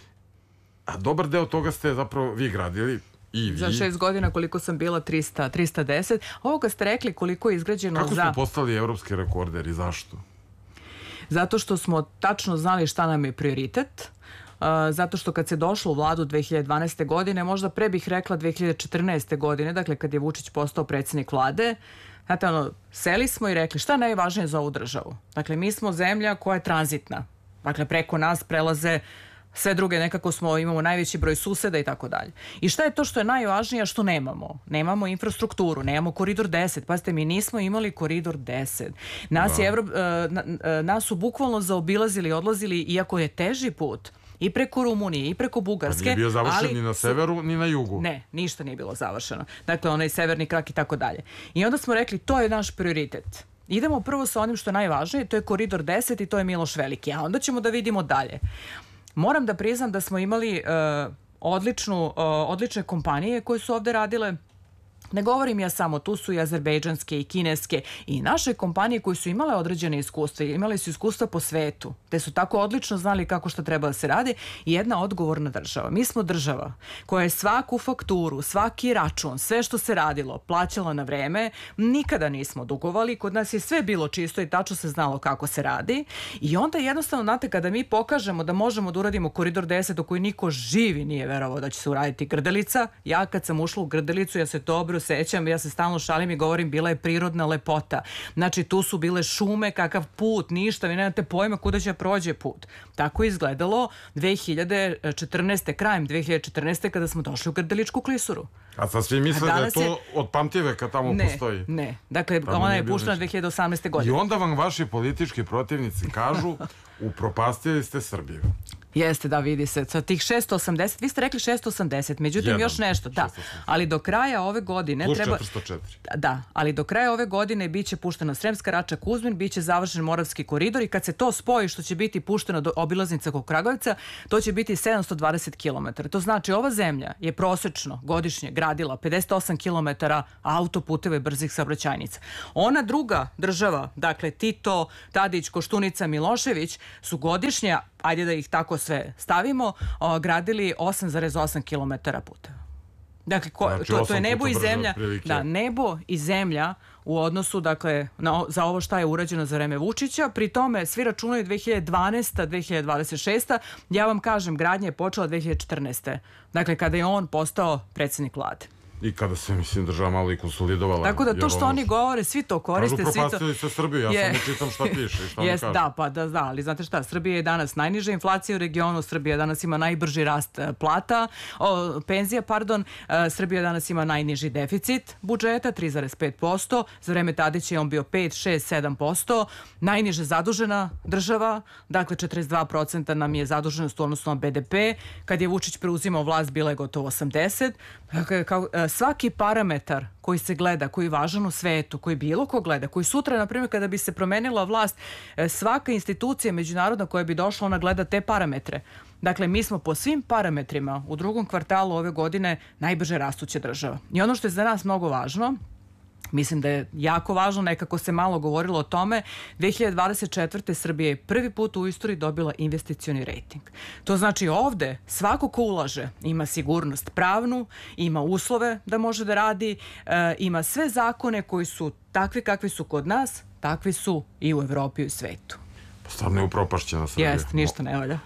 B: A dobar deo toga ste zapravo vi gradili i vi.
A: Za šest godina koliko sam bila trista, trista deset. Ovoga ste rekli koliko je izgrađeno
B: Kako
A: za...
B: Kako smo postali evropski rekorder i zašto?
A: Zato što smo tačno znali šta nam je prioritet. Uh, zato što kad se došlo u vladu dve hiljade dvanaeste. godine, možda pre bih rekla dve hiljade četrnaeste. godine, dakle kad je Vučić postao predsjednik vlade, znate, ono, seli smo i rekli šta je najvažnije za ovu državu. Dakle, mi smo zemlja koja je tranzitna. Dakle, preko nas prelaze sve druge, nekako smo, imamo najveći broj suseda i tako dalje. I šta je to što je najvažnije, a što nemamo? Nemamo infrastrukturu, nemamo koridor deset. Pazite, mi nismo imali koridor deset. Nas, je Evro, na, nas su bukvalno zaobilazili, odlazili, iako je teži put, i preko Rumunije, i preko Bugarske.
B: Pa nije bio završen
A: ali,
B: ni na severu, ni na jugu.
A: Ne, ništa nije bilo završeno. Dakle, onaj severni krak i tako dalje. I onda smo rekli, to je naš prioritet. idemo prvo sa onim što je najvažnije, to je Koridor deset i to je Miloš Veliki, a onda ćemo da vidimo dalje. Moram da priznam da smo imali uh, odličnu, uh, odlične kompanije koje su ovde radile. Ne govorim ja samo, tu su i azerbejdžanske i kineske i naše kompanije koje su imale određene iskustva, imale su iskustva po svetu, te su tako odlično znali kako što treba da se radi i jedna odgovorna država. Mi smo država koja je svaku fakturu, svaki račun, sve što se radilo, plaćala na vreme, nikada nismo dugovali, kod nas je sve bilo čisto i tačno se znalo kako se radi i onda jednostavno, znate, kada mi pokažemo da možemo da uradimo Koridor deset u koji niko živi nije verovao da će se uraditi Grdelica, ja kad sam ušla u Grdelicu, ja se dobro sećam, ja se stalno šalim i govorim, bila je prirodna lepota. Znači, tu su bile šume, kakav put, ništa, vi nemate pojma kuda će prođe put. Tako je izgledalo dve hiljade četrnaeste. krajem dve hiljade četrnaeste. kada smo došli u Grdeličku klisuru.
B: A sad svi misle da je to je... od pamtiveka tamo
A: ne,
B: postoji.
A: Ne, dakle, tamo ona je puštena dve hiljade osamnaeste. godine.
B: I onda vam vaši politički protivnici kažu, upropastili ste Srbiju.
A: Jeste, da, vidi se. Sa tih šesto osamdeset, vi ste rekli šesto osamdeset, međutim Jedan, još nešto, da. Ali do kraja ove godine
B: plus
A: treba...
B: četiristo četiri.
A: Da, ali do kraja ove godine biće puštena Sremska Rača Kuzmin, biće završen Moravski koridor i kad se to spoji što će biti pušteno do obilaznica kod Kragujevca, to će biti sedamsto dvadeset kilometara. To znači ova zemlja je prosečno godišnje gradila pedeset osam kilometara autoputeve brzih saobraćajnica. Ona druga država, dakle Tito, Tadić, Koštunica, Milošević, su godišnje, ajde da ih tako sve stavimo, o, gradili osam zarez osam kilometara puteva. Dakle, ko,
B: znači,
A: to, to je nebo i
B: brzo,
A: zemlja.
B: prilike.
A: Da, nebo i zemlja u odnosu, dakle, na, za ovo šta je urađeno za vreme Vučića. Pri tome, svi računaju dve hiljade dvanaesta. dve hiljade dvadeset šesta. Ja vam kažem, gradnja je počela dve hiljade četrnaeste. Dakle, kada je on postao predsjednik vlade.
B: I kada se, mislim, država malo i konsolidovala.
A: Tako da to što oni govore, svi to koriste.
B: Kažu, propastili ste Srbiju, ja
A: je...
B: samo čitam šta piše i šta
A: yes,
B: oni kažu.
A: Da, pa da, da, ali znate šta, Srbija je danas najniža inflacija u regionu, Srbija danas ima najbrži rast plata, o, penzija, pardon, Srbija danas ima najniži deficit budžeta, tri zarez pet posto, za vreme Tadića je on bio pet, šest, sedam posto, najniže zadužena država, dakle četrdeset dva procenta nam je zaduženost u odnosu na be de pe, kad je Vučić preuzimao vlast bila je gotovo osamdeset, dakle, kao, svaki parametar koji se gleda, koji je važan u svetu, koji bilo ko gleda, koji sutra, na primjer, kada bi se promenila vlast, svaka institucija međunarodna koja bi došla, ona gleda te parametre. Dakle, mi smo po svim parametrima u drugom kvartalu ove godine najbrže rastuća država. I ono što je za nas mnogo važno, mislim da je jako važno, nekako se malo govorilo o tome, dve hiljade dvadeset četvrte. Srbija je prvi put u istoriji dobila investicioni rejting. To znači ovde svako ko ulaže ima sigurnost pravnu, ima uslove da može da radi, e, ima sve zakone koji su takvi kakvi su kod nas, takvi su i u Evropi i u svetu.
B: Stvarno je upropašćena Srbija.
A: Jeste, ništa ne valja.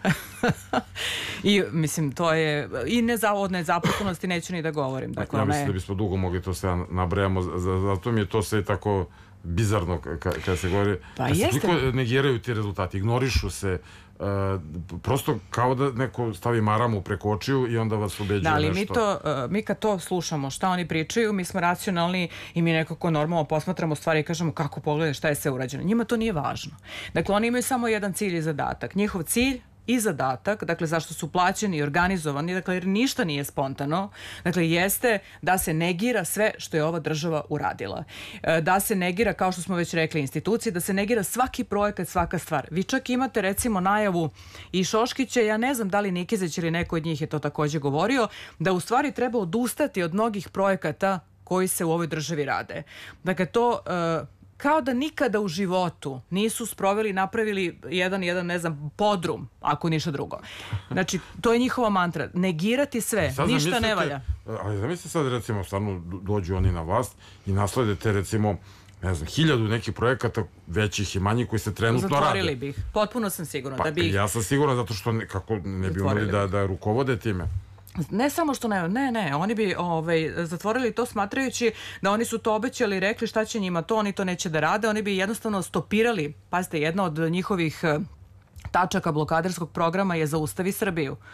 A: I mislim, to je, i neza, od nezaposlenosti neću ni da govorim. Dakle,
B: ja mislim
A: je...
B: da bismo dugo mogli to sve nabrajamo, zato mi je to sve tako bizarno kada se govori.
A: Pa
B: kad se
A: jeste.
B: toliko negiraju ti rezultati, ignorišu se, Uh, prosto kao da neko stavi maramu preko očiju i onda vas ubeđuje
A: da, ali
B: nešto.
A: Mi, to, uh, mi kad to slušamo, šta oni pričaju, mi smo racionalni i mi nekako normalno posmatramo stvari i kažemo kako pogledaj šta je sve urađeno. Njima to nije važno. Dakle, oni imaju samo jedan cilj i zadatak. Njihov cilj i zadatak, dakle zašto su plaćeni i organizovani, dakle jer ništa nije spontano, dakle jeste da se negira sve što je ova država uradila. Da se negira, kao što smo već rekli, institucije, da se negira svaki projekat, svaka stvar. Vi čak imate recimo najavu i Šoškića, ja ne znam da li Nikezić ili neko od njih je to takođe govorio, da u stvari treba odustati od mnogih projekata koji se u ovoj državi rade. Dakle, to... Uh, kao da nikada u životu nisu sproveli, napravili jedan, jedan, ne znam, podrum, ako ništa drugo. Znači, to je njihova mantra. Negirati sve, sad ništa ne valja.
B: Ali zamislite sad, recimo, stvarno dođu oni na vlast i naslede te, recimo, ne znam, hiljadu nekih projekata, većih i manjih, koji se trenutno rade.
A: Zatvorili bi ih. Potpuno sam sigurna.
B: Pa,
A: da bi...
B: ja sam siguran, zato što ne, kako ne bi umeli da, da rukovode time.
A: Ne samo što ne, ne, ne, oni bi ovaj, zatvorili to smatrajući da oni su to obećali i rekli šta će njima to, oni to neće da rade, oni bi jednostavno stopirali, pazite, jedna od njihovih tačaka blokaderskog programa je Zaustavi Srbiju.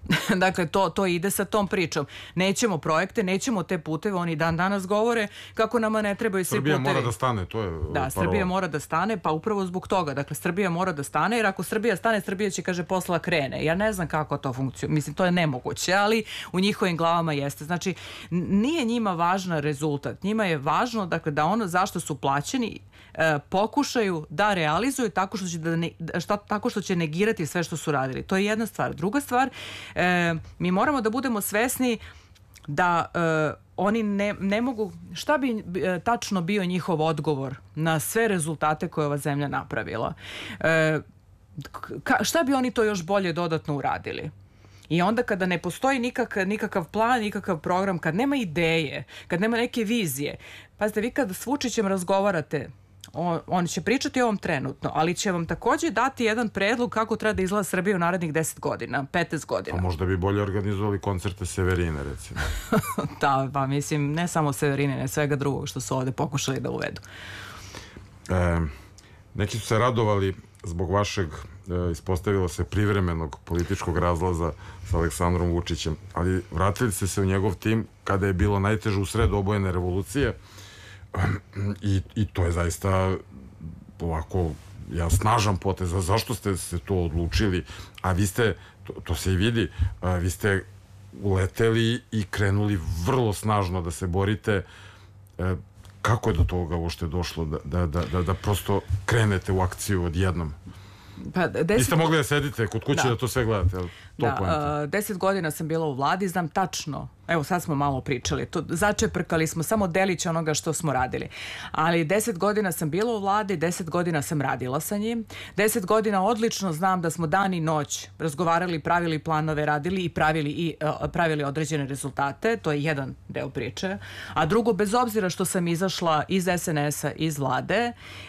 A: Dakle, to, to ide sa tom pričom. Nećemo projekte, nećemo te puteve, oni dan danas govore kako nama ne trebaju svi putevi.
B: Srbija mora da stane, to je
A: Da,
B: parova.
A: Srbija mora da stane, pa upravo zbog toga. Dakle, Srbija mora da stane, jer ako Srbija stane, Srbija će, kaže, posla krene. Ja ne znam kako to funkcionuje. Mislim, to je nemoguće, ali u njihovim glavama jeste. Znači, nije njima važan rezultat. Njima je važno, dakle, da ono zašto su plaćeni e, pokušaju da realizuju tako što će, da ne, šta, tako što će negirati sve što su radili. To je jedna stvar. Druga stvar, e, mi moramo da budemo svesni da e, oni ne, ne mogu, šta bi e, tačno bio njihov odgovor na sve rezultate koje ova zemlja napravila? E, ka, šta bi oni to još bolje dodatno uradili? I onda kada ne postoji nikak, nikakav plan, nikakav program, kad nema ideje, kad nema neke vizije, pazite, vi kad s Vučićem razgovarate, On, on će pričati o ovom trenutno, ali će vam takođe dati jedan predlog kako treba da izgleda Srbija u narednih deset godina, petnaest godina.
B: A možda bi bolje organizovali koncerte Severine, recimo.
A: Da, pa mislim, ne samo Severine, ne svega drugog što su ovde pokušali da uvedu.
B: E, neki su se radovali zbog vašeg, e, ispostavilo se, privremenog političkog razlaza sa Aleksandrom Vučićem, ali vratili ste se u njegov tim kada je bilo najteže u sred obojene revolucije. I, i to je zaista ovako ja, snažan potez. Zašto ste se to odlučili? A vi ste, to, to se i vidi, a, vi ste uleteli i krenuli vrlo snažno da se borite. E, kako je do toga uopšte došlo da, da, da, da, da prosto krenete u akciju odjednom?
A: Pa, deset...
B: Vi ste mogli da sedite kod kuće da, da to sve gledate, ali to
A: da, uh, deset godina sam bila u vladi, znam tačno, evo sad smo malo pričali, to, začeprkali smo samo delić onoga što smo radili, ali deset godina sam bila u vladi, deset godina sam radila sa njim, deset godina odlično znam da smo dan i noć razgovarali, pravili planove, radili i pravili, i, uh, pravili određene rezultate, to je jedan deo priče, a drugo, bez obzira što sam izašla iz es en es a, iz vlade,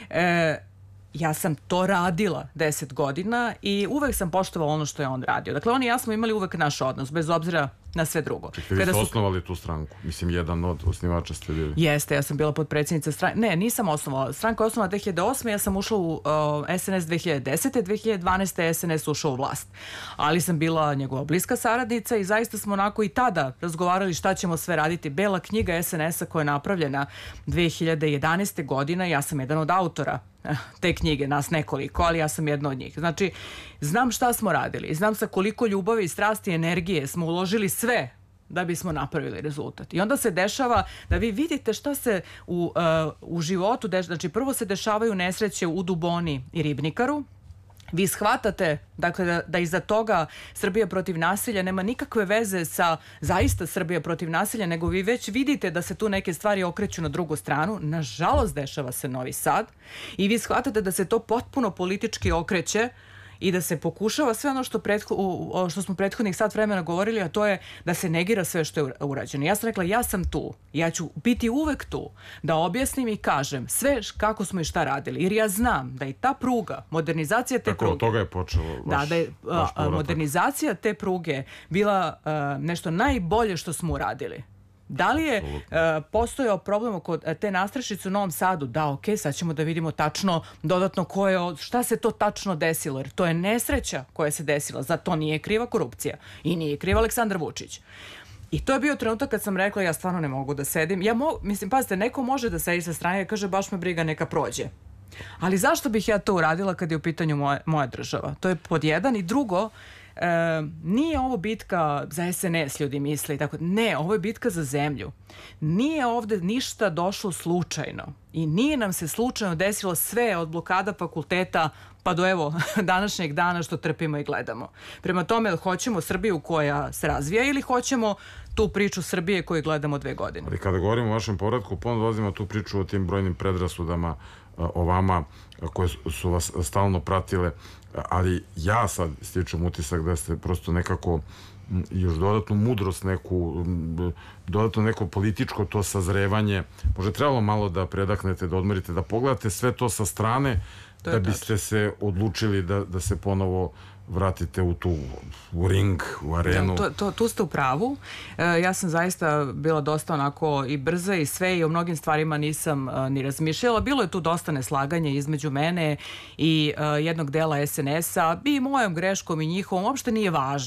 A: e, ja sam to radila deset godina i uvek sam poštovala ono što je on radio. Dakle, on i ja smo imali uvek naš odnos, bez obzira na sve drugo.
B: Čekaj, vi ste su... osnovali tu stranku. Mislim, jedan od osnivača ste bili.
A: Jeste, ja sam bila potpredsjednica stranke. Ne, nisam osnovala. Stranka je osnovala dve hiljade osme. Ja sam ušla u uh, es en es dve hiljade desete. dve hiljade dvanaeste. je es en es ušao u vlast. Ali sam bila njegova bliska saradnica i zaista smo onako i tada razgovarali šta ćemo sve raditi. Bela knjiga es en es a koja je napravljena dve hiljade jedanaeste. godine. Ja sam jedan od autora te knjige, nas nekoliko, ali ja sam jedna od njih. Znači, znam šta smo radili, znam sa koliko ljubavi, strasti i energije smo uložili sve da bismo napravili rezultat. I onda se dešava da vi vidite šta se u, uh, u životu dešava. Znači, prvo se dešavaju nesreće u Duboni i Ribnikaru. Vi shvatate, dakle, da, da iza toga Srbija protiv nasilja nema nikakve veze sa zaista Srbija protiv nasilja, nego vi već vidite da se tu neke stvari okreću na drugu stranu. Nažalost, dešava se Novi Sad i vi shvatate da se to potpuno politički okreće i da se pokušava sve ono što, pretho, što smo prethodnih sat vremena govorili, a to je da se negira sve što je urađeno. Ja sam rekla, ja sam tu, ja ću biti uvek tu, da objasnim i kažem sve kako smo i šta radili, jer ja znam da i ta pruga, modernizacija te
B: Tako,
A: pruge...
B: od toga je počelo vaš,
A: da, da je
B: vaš
A: a, modernizacija te pruge bila a, nešto najbolje što smo uradili. Da li je uh, postojao problem kod te nastrašice u Novom Sadu? Da, ok, sad ćemo da vidimo tačno dodatno ko je, šta se to tačno desilo, jer to je nesreća koja se desila, za to nije kriva korupcija i nije kriva Aleksandar Vučić. I to je bio trenutak kad sam rekla, ja stvarno ne mogu da sedim. Ja mo, mislim, pazite, neko može da sedi sa strane i kaže, baš me briga, neka prođe. Ali zašto bih ja to uradila kad je u pitanju moja, moja država? To je pod jedan. I drugo, E, nije ovo bitka za es en es, ljudi misle i tako. Ne, ovo je bitka za zemlju. Nije ovde ništa došlo slučajno i nije nam se slučajno desilo sve od blokada fakulteta pa do evo današnjeg dana što trpimo i gledamo. Prema tome, hoćemo Srbiju koja se razvija ili hoćemo tu priču Srbije koju gledamo dve godine?
B: Ali kada govorimo o vašem povratku, ponovno dolazimo tu priču o tim brojnim predrasudama o vama koje su vas stalno pratile, ali ja sad stičem utisak da ste prosto nekako još dodatnu mudrost, neku dodatno neko političko to sazrevanje, možda trebalo malo da predaknete, da odmorite, da pogledate sve to sa strane, da biste se odlučili da, da se ponovo vratite u tu u ring, u arenu.
A: Da, to, to, tu ste u pravu. E, ja sam zaista bila dosta onako i brza i sve i o mnogim stvarima nisam a, ni razmišljala. Bilo je tu dosta neslaganja između mene i a, jednog dela es en es a i mojom greškom i njihovom. Uopšte nije važno.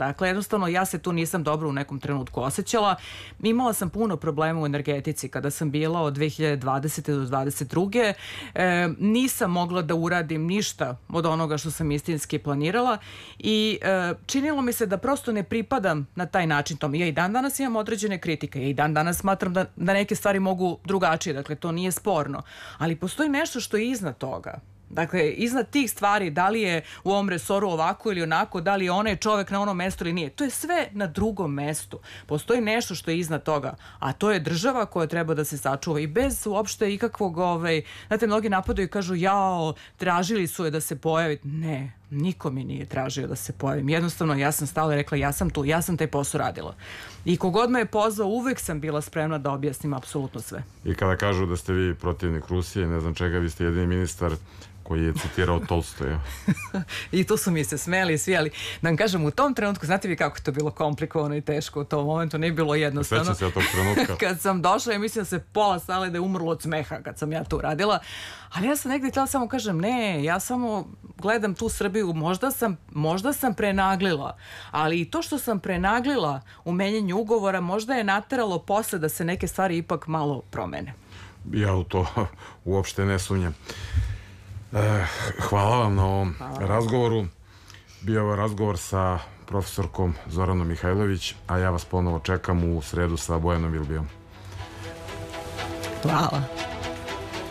A: Dakle, jednostavno ja se tu nisam dobro u nekom trenutku osjećala. Imala sam puno problema u energetici kada sam bila od dve hiljade dvadesete do dvadeset druge. E, nisam mogla da uradim ništa od onoga što sam istinski planirala i e, činilo mi se da prosto ne pripadam na taj način tome. Ja i dan danas imam određene kritike. Ja i dan danas smatram da, da neke stvari mogu drugačije. Dakle, to nije sporno. Ali postoji nešto što je iznad toga. Dakle, iznad tih stvari, da li je u ovom resoru ovako ili onako, da li je onaj čovek na onom mestu ili nije, to je sve na drugom mestu. Postoji nešto što je iznad toga, a to je država koja treba da se sačuva i bez uopšte ikakvog, ovaj, znate, mnogi napadaju i kažu, jao, tražili su je da se pojavi. Ne, niko mi nije tražio da se pojavim. Jednostavno, ja sam stala i rekla, ja sam tu, ja sam taj posao radila. I kogod me je pozvao, uvek sam bila spremna da objasnim apsolutno sve.
B: I kada kažu da ste vi protivnik Rusije, ne znam čega, vi ste jedini ministar koji je citirao Tolstoja.
A: I tu su mi se smeli svi, ali da vam kažem, u tom trenutku, znate vi kako je to bilo komplikovano i teško u tom momentu, nije bilo jednostavno.
B: Sveća se od tog trenutka.
A: Kad sam došla, ja mislim da se pola sale da je umrlo od smeha kad sam ja to uradila, ali ja sam negdje htjela samo kažem, ne, ja samo gledam tu Srbiju, možda sam, možda sam prenaglila, ali i to što sam prenaglila u menjanju ugovora možda je nateralo posle da se neke stvari ipak malo promene.
B: Ja u to uopšte ne sumnjam. Eh, hvala vam na ovom hvala. razgovoru. Bio je ovaj razgovor sa profesorkom Zoranom Mihajlović, a ja vas ponovo čekam u sredu sa Bojanom Vilbijom.
A: Hvala.